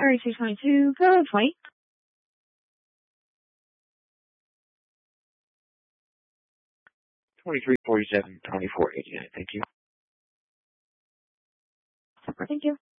area 622, go 20. 2347, 2489. Thank you. Thank you.